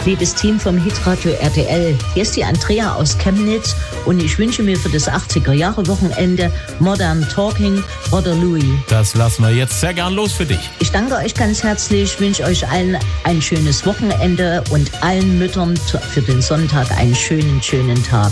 liebes Team vom Hitradio RTL. Hier ist die Andrea aus Chemnitz und ich wünsche mir für das 80er-Jahre-Wochenende Modern Talking, Brother Louis. Das lassen wir jetzt sehr gern los für dich. Ich danke euch ganz herzlich, wünsche euch allen ein schönes Wochenende und allen Müttern für den Sonntag einen schönen Tag.